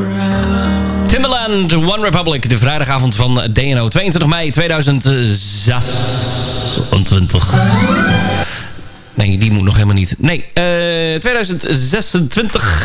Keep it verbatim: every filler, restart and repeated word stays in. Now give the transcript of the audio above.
Timbaland, One Republic, de vrijdagavond van D N O. tweeëntwintig mei tweeduizend zesentwintig. Nee, die moet nog helemaal niet. Nee, uh, tweeduizend zesentwintig.